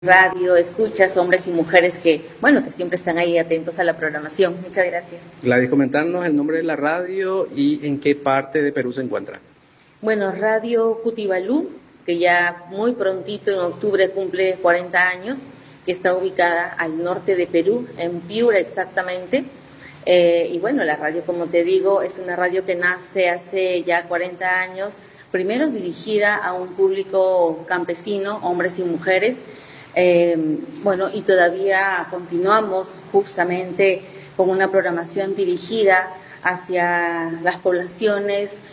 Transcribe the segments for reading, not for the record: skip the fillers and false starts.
radio, escuchas, hombres y mujeres que siempre están ahí atentos a la programación. Muchas gracias. Gladys, comentarnos el nombre de la radio y en qué parte de Perú se encuentra. Bueno, Radio Cutibalú, que ya muy prontito en octubre cumple 40 años, que está ubicada al norte de Perú, en Piura exactamente. Y bueno, la radio, como te digo, es una radio que nace hace ya 40 años, primero dirigida a un público campesino, hombres y mujeres. Y todavía continuamos justamente con una programación dirigida hacia las poblaciones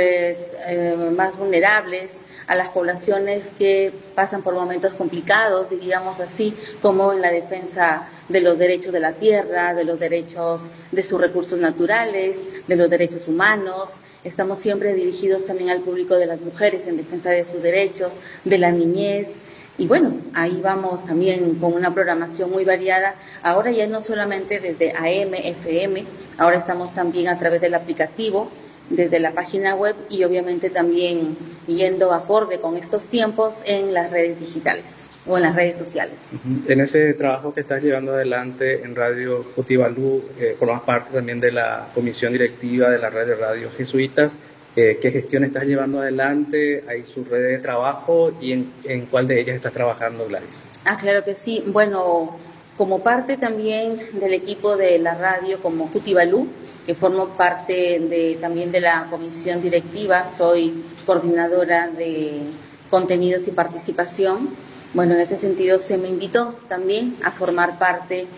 más vulnerables, a las poblaciones que pasan por momentos complicados, diríamos así, como en la defensa de los derechos de la tierra, de los derechos de sus recursos naturales, de los derechos humanos. Estamos siempre dirigidos también al público de las mujeres en defensa de sus derechos, de la niñez. Y bueno, ahí vamos también con una programación muy variada. Ahora ya no solamente desde AM, FM, ahora estamos también a través del aplicativo, desde la página web y obviamente también yendo acorde con estos tiempos en las redes digitales o en las redes sociales. En ese trabajo que estás llevando adelante en Radio Cutibalú, formas parte también de la comisión directiva de la red de radios jesuitas. ¿Qué gestión estás llevando adelante? ¿Hay su red de trabajo? ¿Y en cuál de ellas estás trabajando, Gladys? Claro que sí. Bueno, como parte también del equipo de la radio como Cutibalú, que formo parte también de la comisión directiva, soy coordinadora de contenidos y participación. Bueno, en ese sentido se me invitó también a formar parte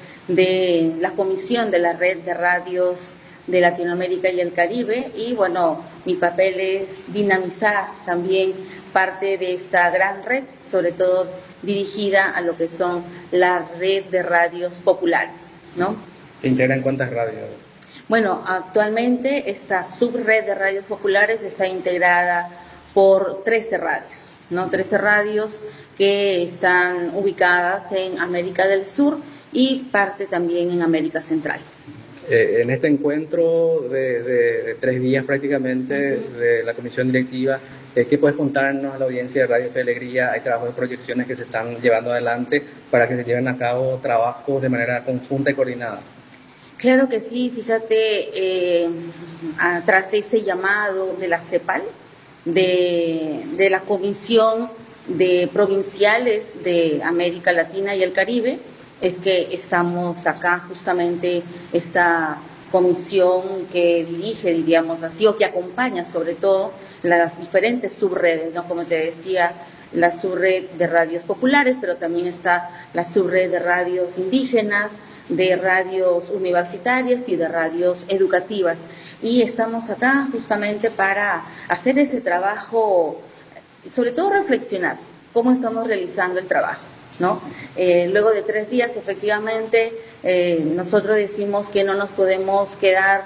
de la comisión de la red de radios de Latinoamérica y el Caribe, y bueno, mi papel es dinamizar también parte de esta gran red, sobre todo dirigida a lo que son la red de radios populares, ¿no? ¿Se integran cuántas radios? Bueno, actualmente esta subred de radios populares está integrada por 13 radios, ¿no? 13 radios que están ubicadas en América del Sur y parte también en América Central. En este encuentro de 3 días prácticamente de la comisión directiva, ¿qué puedes contarnos a la audiencia de Radio Fe y Alegría? ¿Hay trabajos de proyecciones que se están llevando adelante para que se lleven a cabo trabajos de manera conjunta y coordinada? Claro que sí, fíjate, tras ese llamado de la CEPAL, de la Comisión de Provinciales de América Latina y el Caribe, es que estamos acá justamente esta comisión que dirige, diríamos así, o que acompaña sobre todo las diferentes subredes, ¿no? Como te decía, la subred de radios populares, pero también está la subred de radios indígenas, de radios universitarias y de radios educativas. Y estamos acá justamente para hacer ese trabajo, sobre todo reflexionar cómo estamos realizando el trabajo, ¿no? Luego de 3 días, efectivamente, nosotros decimos que no nos podemos quedar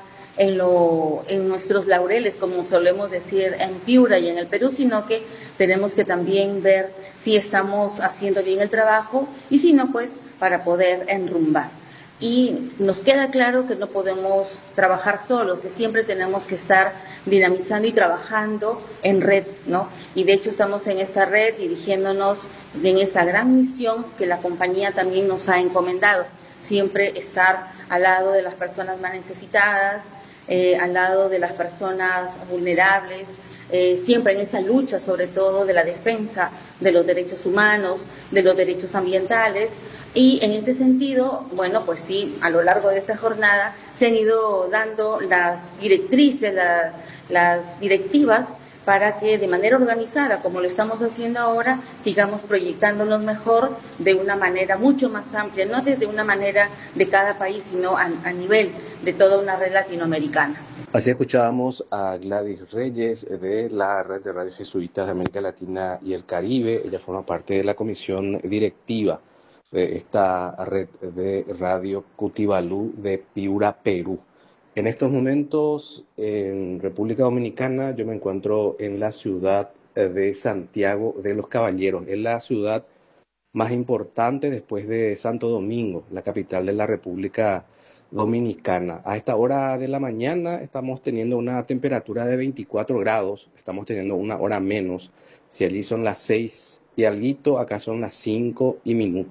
en nuestros laureles, como solemos decir en Piura y en el Perú, sino que tenemos que también ver si estamos haciendo bien el trabajo y si no, pues para poder enrumbar. Y nos queda claro que no podemos trabajar solos, que siempre tenemos que estar dinamizando y trabajando en red, ¿no? Y de hecho estamos en esta red dirigiéndonos en esa gran misión que la compañía también nos ha encomendado, siempre estar al lado de las personas más necesitadas, al lado de las personas vulnerables, siempre en esa lucha, sobre todo de la defensa de los derechos humanos, de los derechos ambientales. Y en ese sentido, bueno, pues sí, a lo largo de esta jornada se han ido dando las directrices, las directivas para que de manera organizada, como lo estamos haciendo ahora, sigamos proyectándonos mejor de una manera mucho más amplia, no desde una manera de cada país, sino a nivel de toda una red latinoamericana. Así escuchábamos a Gladys Reyes de la Red de Radios Jesuitas de América Latina y el Caribe. Ella forma parte de la comisión directiva de esta red de Radio Cutibalú de Piura, Perú. En estos momentos, en República Dominicana, yo me encuentro en la ciudad de Santiago de los Caballeros. Es la ciudad más importante después de Santo Domingo, la capital de la República Dominicana. A esta hora de la mañana estamos teniendo una temperatura de 24 grados, estamos teniendo una hora menos. Si allí son las 6 y alguito, acá son las 5 y minuto.